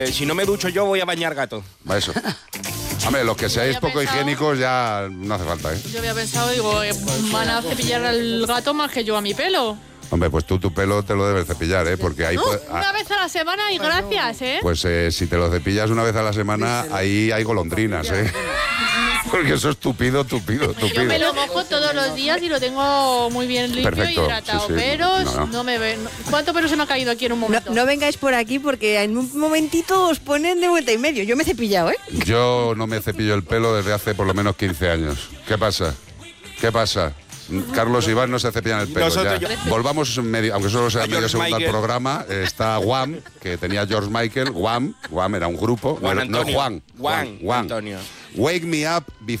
Si no me ducho yo, voy a bañar gato. Eso. Hombre, los que seáis poco higiénicos ya no hace falta, ¿eh? Yo había pensado, digo, van a cepillar al gato más que yo a mi pelo. Hombre, pues tú tu pelo te lo debes cepillar, ¿eh? Porque ahí... Una vez a la semana y gracias, ¿eh? Pues si te lo cepillas una vez a la semana, ahí hay golondrinas, ¿eh? Porque eso es tupido. Yo me lo mojo todos los días y lo tengo muy bien limpio. Perfecto, y hidratado. sí. Pero no me ven. ¿Cuánto pelo se me ha caído aquí en un momento? No vengáis por aquí porque en un momentito os ponen de vuelta y medio. Yo me he cepillado, ¿eh? Yo no me cepillo el pelo desde hace por lo menos 15 años. ¿Qué pasa? Carlos y Iván no se cepillan el pelo. Volvamos medio, aunque solo sea medio segundo al programa. Está Wham, que tenía George Michael. Wham era un grupo. Juan no Antonio. Juan. Antonio. Wake me up before